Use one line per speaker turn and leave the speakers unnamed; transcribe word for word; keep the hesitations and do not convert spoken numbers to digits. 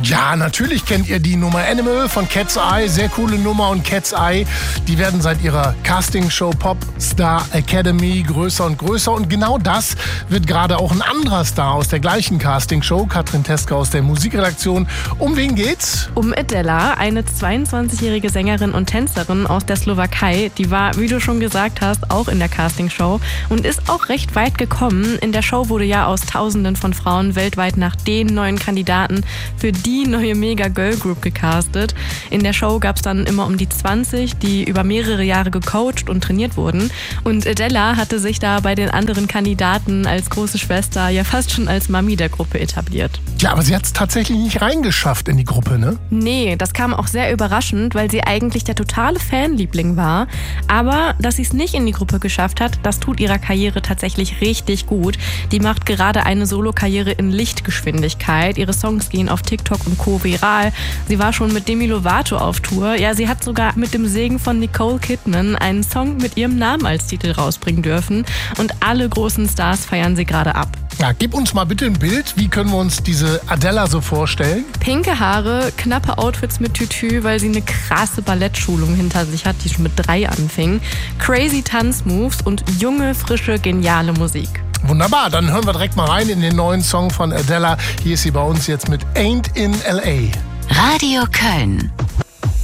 Ja, natürlich kennt ihr die Nummer Animal von Cat's Eye. Sehr coole Nummer. Und Cat's Eye, die werden seit ihrer Castingshow Popstar Academy größer und größer. Und genau das wird gerade auch ein anderer Star aus der gleichen Castingshow, Katrin Teske aus der Musikredaktion. Um wen geht's?
Um Adela, eine zweiundzwanzigjährige Sängerin und Tänzerin aus der Slowakei. Die war, wie du schon gesagt hast, auch in der Castingshow und ist auch recht weit gekommen. In der Show wurde ja aus Tausenden von Frauen weltweit nach den neuen Kandidaten für die neue Mega-Girl-Group gecastet. In der Show gab es dann immer um die zwanzig, die über mehrere Jahre gecoacht und trainiert wurden. Und Adela hatte sich da bei den anderen Kandidaten als große Schwester, ja fast schon als Mami der Gruppe etabliert.
Ja, aber sie hat es tatsächlich nicht reingeschafft in die Gruppe, ne?
Nee, das kam auch sehr überraschend, weil sie eigentlich der totale Fanliebling war. Aber dass sie es nicht in die Gruppe geschafft hat, das tut ihrer Karriere tatsächlich richtig gut. Die macht gerade eine Solo-Karriere in Lichtgeschwindigkeit. Ihre Songs gehen auf TikTok und Co. viral. Sie war schon mit Demi Lovato auf Tour. Ja, sie hat sogar mit dem Segen von Nicole Kidman einen Song mit ihrem Namen als Titel rausbringen dürfen. Und alle großen Stars feiern sie gerade ab.
Ja, gib uns mal bitte ein Bild. Wie können wir uns diese Adela so vorstellen?
Pinke Haare, knappe Outfits mit Tütü, weil sie eine krasse Ballettschulung hinter sich hat, die schon mit drei anfing. Crazy Tanzmoves und junge, frische, geniale Musik.
Wunderbar, dann hören wir direkt mal rein in den neuen Song von Adela. Hier ist sie bei uns jetzt mit Ain't in L A.
Radio Köln.